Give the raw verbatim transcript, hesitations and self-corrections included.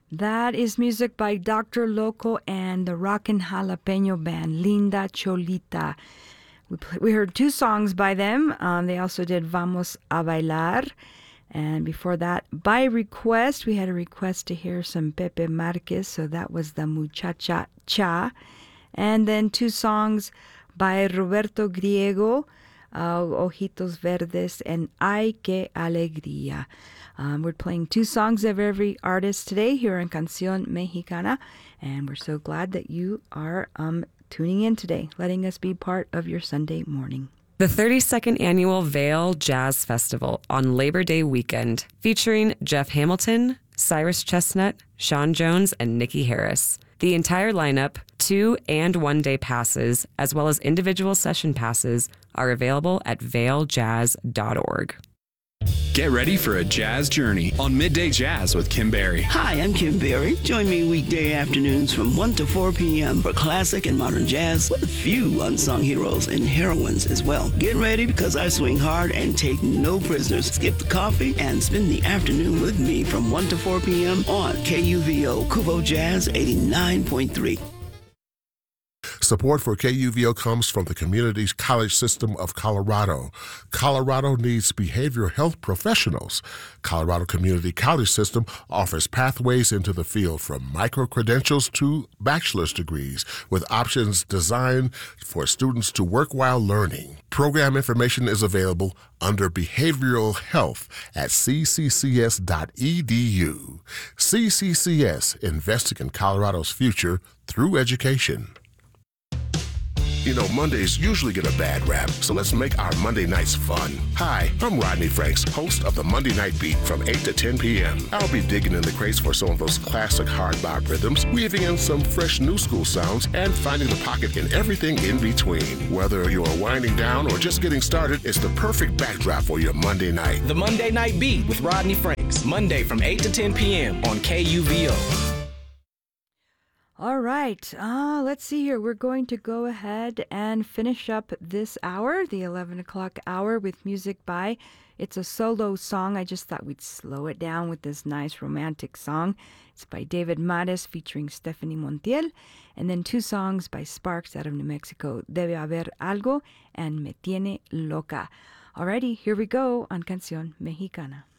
That is music by Doctor Loco and the Rockin' Jalapeno Band, Linda Cholita. We, play, we heard two songs by them. Um, they also did Vamos a Bailar. And before that, by request, we had a request to hear some Pepe Marquez, so that was the Muchacha Cha. And then two songs by Roberto Griego, uh, Ojitos Verdes, and Ay Que Alegría. Um, we're playing two songs of every artist today here on Canción Mexicana, and we're so glad that you are um, tuning in today, letting us be part of your Sunday morning. The thirty-second Annual Vail Jazz Festival on Labor Day weekend, featuring Jeff Hamilton, Cyrus Chestnut, Sean Jones, and Nikki Harris. The entire lineup, two and one day passes, as well as individual session passes, are available at vail jazz dot org. Get ready for a jazz journey on Midday Jazz with Kim Berry. Hi, I'm Kim Berry. Join me weekday afternoons from one to four p.m. for classic and modern jazz with a few unsung heroes and heroines as well. Get ready because I swing hard and take no prisoners. Skip the coffee and spend the afternoon with me from one to four p.m. on K U V O Kubo Jazz eighty-nine point three. Support for K U V O comes from the Community College System of Colorado. Colorado needs behavioral health professionals. Colorado Community College System offers pathways into the field from micro-credentials to bachelor's degrees with options designed for students to work while learning. Program information is available under Behavioral Health at c c c s dot e d u. C C C S, investing in Colorado's future through education. You know, Mondays usually get a bad rap, so let's make our Monday nights fun. Hi, I'm Rodney Franks, host of the Monday Night Beat from eight to ten p.m. I'll be digging in the crates for some of those classic hard bop rhythms, weaving in some fresh new school sounds, and finding the pocket in everything in between. Whether you're winding down or just getting started, it's the perfect backdrop for your Monday night. The Monday Night Beat with Rodney Franks, Monday from eight to ten p.m. on K U V O. All right, uh, let's see here. We're going to go ahead and finish up this hour, the eleven o'clock hour, with music by, it's a solo song. I just thought we'd slow it down with this nice romantic song. It's by David Mares featuring Stephanie Montiel. And then two songs by Sparks out of New Mexico, Debe Haber Algo and Me Tiene Loca. Alrighty, here we go on Canción Mexicana.